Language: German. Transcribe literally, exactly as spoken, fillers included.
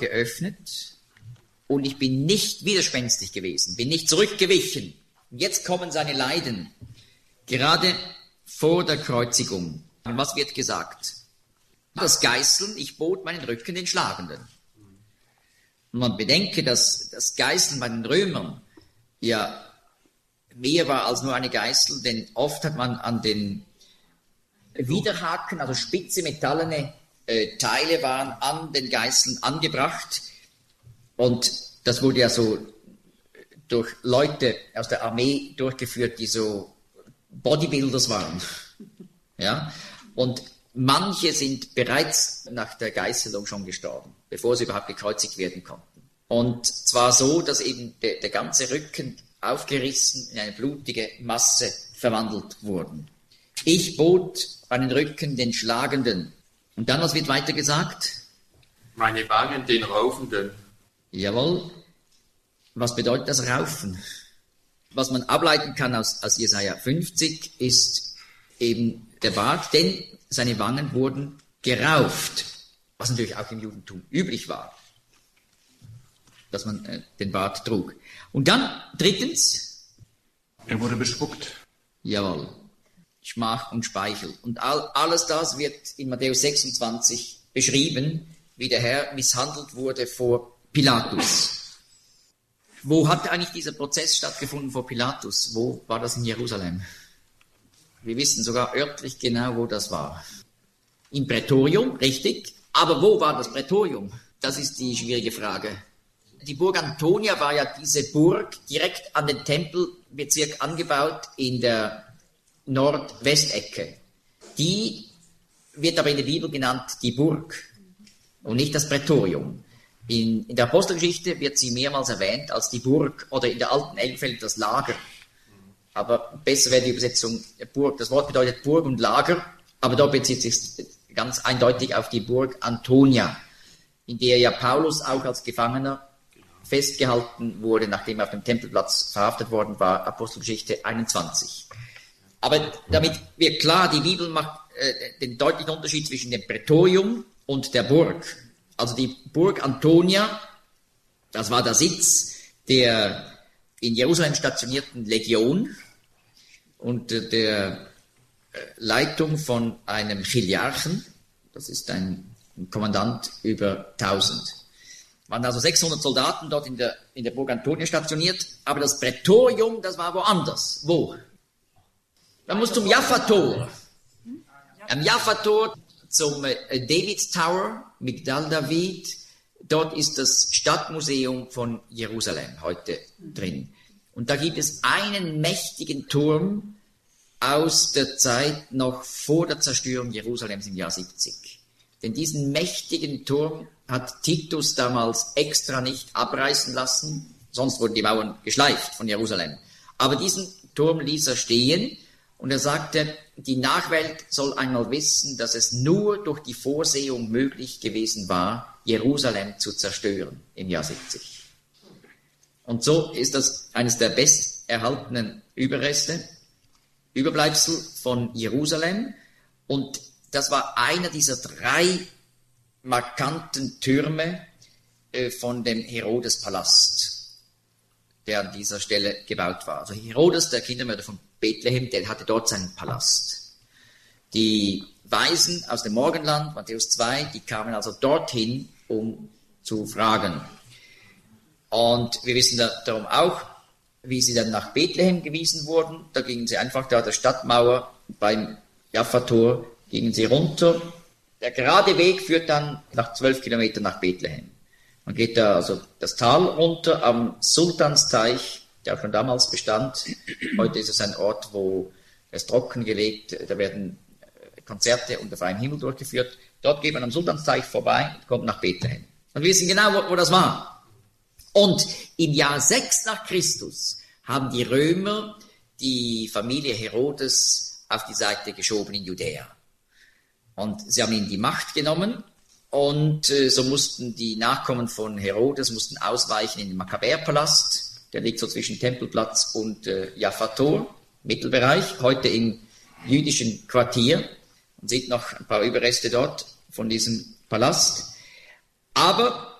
geöffnet und ich bin nicht widerspenstig gewesen, bin nicht zurückgewichen. Und jetzt kommen seine Leiden, gerade vor der Kreuzigung. Und was wird gesagt? Das Geißeln, ich bot meinen Rücken den Schlagenden. Und man bedenke, dass das Geißeln bei den Römern ja mehr war als nur eine Geißel, denn oft hat man an den Widerhaken, also spitze metallene äh, Teile waren an den Geißeln angebracht und das wurde ja so durch Leute aus der Armee durchgeführt, die so Bodybuilders waren. Ja? Und manche sind bereits nach der Geißelung schon gestorben, bevor sie überhaupt gekreuzigt werden konnten. Und zwar so, dass eben der, der ganze Rücken aufgerissen in eine blutige Masse verwandelt wurden. Ich bot meinen Rücken den Schlagenden. Und dann, was wird weiter gesagt? Meine Wangen den Raufenden. Jawohl. Was bedeutet das Raufen? Was man ableiten kann aus, aus Jesaja fünfzig ist eben der Bart, denn seine Wangen wurden gerauft, was natürlich auch im Judentum üblich war, dass man äh, den Bart trug. Und dann drittens, er wurde bespuckt. Jawohl, Schmach und Speichel. Und all, alles das wird in Matthäus sechsundzwanzig beschrieben, wie der Herr misshandelt wurde vor Pilatus. Wo hat eigentlich dieser Prozess stattgefunden vor Pilatus? Wo war das in Jerusalem? Wir wissen sogar örtlich genau, wo das war. Im Prätorium, richtig. Aber wo war das Prätorium? Das ist die schwierige Frage. Die Burg Antonia war ja diese Burg direkt an den Tempelbezirk angebaut in der Nordwestecke. Die wird aber in der Bibel genannt die Burg und nicht das Prätorium. In, in der Apostelgeschichte wird sie mehrmals erwähnt als die Burg oder in der alten Elbenfeld das Lager. Aber besser wäre die Übersetzung Burg. Das Wort bedeutet Burg und Lager, aber dort bezieht sich ganz eindeutig auf die Burg Antonia, in der ja Paulus auch als Gefangener festgehalten wurde, nachdem er auf dem Tempelplatz verhaftet worden war, Apostelgeschichte einundzwanzig. Aber damit wird klar, die Bibel macht äh, den deutlichen Unterschied zwischen dem Prätorium und der Burg. Also die Burg Antonia, das war der Sitz der in Jerusalem stationierten Legion unter der Leitung von einem Chiliarchen, das ist ein, ein Kommandant über tausend. Es waren also sechshundert Soldaten dort in der, in der Burg Antonia stationiert, aber das Prätorium, das war woanders. Wo? Man muss zum Jaffa-Tor. Am Jaffa-Tor zum äh, David Tower, Migdal David, dort ist das Stadtmuseum von Jerusalem heute drin. Und da gibt es einen mächtigen Turm aus der Zeit noch vor der Zerstörung Jerusalems im Jahr siebzig. Denn diesen mächtigen Turm hat Titus damals extra nicht abreißen lassen, sonst wurden die Mauern geschleift von Jerusalem. Aber diesen Turm ließ er stehen und er sagte, die Nachwelt soll einmal wissen, dass es nur durch die Vorsehung möglich gewesen war, Jerusalem zu zerstören im Jahr siebzig. Und so ist das eines der besterhaltenen Überreste, Überbleibsel von Jerusalem. Und das war einer dieser drei markanten Türme äh, von dem Herodes-Palast, der an dieser Stelle gebaut war. Also Herodes, der Kindermörder von Bethlehem, der hatte dort seinen Palast. Die Weisen aus dem Morgenland, Matthäus zwei, die kamen also dorthin, um zu fragen. Und wir wissen da, darum auch, wie sie dann nach Bethlehem gewiesen wurden. Da gingen sie einfach da der Stadtmauer beim Jaffa-Tor, gingen sie runter. Der gerade Weg führt dann nach zwölf Kilometern nach Bethlehem. Man geht da also das Tal runter am Sultansteich, der auch schon damals bestand. Heute ist es ein Ort, wo es trockengelegt, da werden Konzerte unter freiem Himmel durchgeführt. Dort geht man am Sultansteich vorbei und kommt nach Bethlehem. Und wir wissen genau, wo, wo das war. Und im Jahr sechs nach Christus haben die Römer die Familie Herodes auf die Seite geschoben in Judäa. Und sie haben ihnen die Macht genommen und äh, so mussten die Nachkommen von Herodes mussten ausweichen in den Makkabäerpalast. Der liegt so zwischen Tempelplatz und äh, Jaffa-Tor, Mittelbereich, heute im jüdischen Quartier. Man sieht noch ein paar Überreste dort von diesem Palast. Aber